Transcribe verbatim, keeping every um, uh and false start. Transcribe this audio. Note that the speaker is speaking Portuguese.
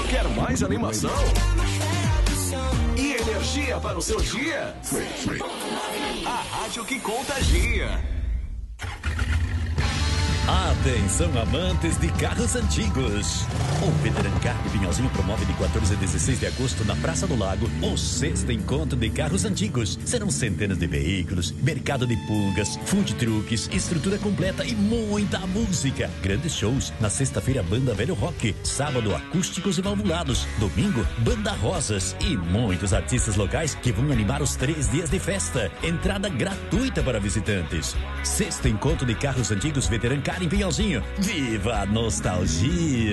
Quer mais animação? E energia para o seu dia? A rádio que contagia. Atenção, amantes de carros antigos. O Veterancar de Pinhalzinho promove de quatorze a dezesseis de agosto na Praça do Lago o sexto encontro de carros antigos. Serão centenas de veículos, mercado de pulgas, food trucks, estrutura completa e muita música. Grandes shows. Na sexta-feira, banda Velho Rock. Sábado, acústicos e valvulados. Domingo, banda Rosas. E muitos artistas locais que vão animar os três dias de festa. Entrada gratuita para visitantes. Sexto encontro de carros antigos Veterancar em Pinhalzinho. Viva a nostalgia!